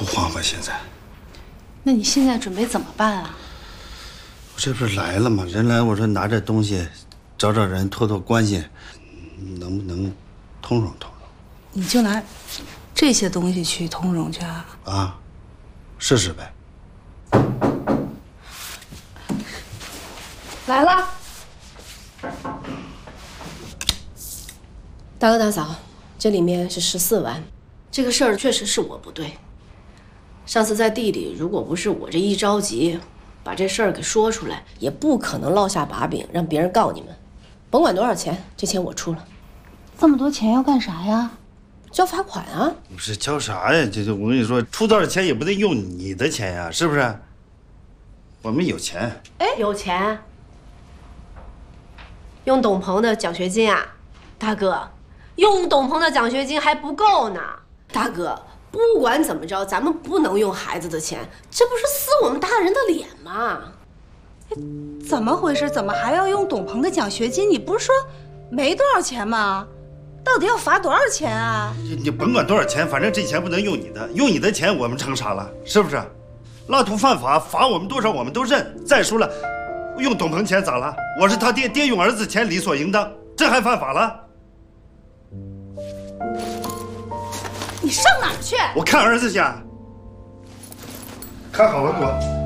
不慌吧？现在？ 那你现在准备怎么办啊？ 我这不是来了吗？人来，我说拿着东西，找人托关系，能不能通融通融？ 你就拿这些东西去通融去啊？ 啊，试试呗。 来了，大哥大嫂，这里面是14万。这个事儿确实是我不对。上次在地里，如果不是我这一着急，把这事儿给说出来，也不可能落下把柄，让别人告你们。甭管多少钱，这钱我出了。 这么多钱要干啥呀？ 交罚款啊！ 不是交啥呀？这我跟你说，出多少钱也不得用你的钱呀，是不是？我们有钱。 哎，有钱。用董鹏的奖学金啊，大哥，用董鹏的奖学金还不够呢。大哥，不管怎么着，咱们不能用孩子的钱，这不是撕我们大人的脸吗？ 怎么回事？怎么还要用董鹏的奖学金？你不是说没多少钱吗？到底要罚多少钱啊？ 你甭管多少钱，反正这钱不能用你的，用你的钱我们成啥了？是不是？拉图犯法，罚我们多少我们都认。再说了，用董鹏钱咋了？我是他爹，爹用儿子钱理所应当，这还犯法了？ 你上哪儿去？ 我看儿子去。看好了，给我。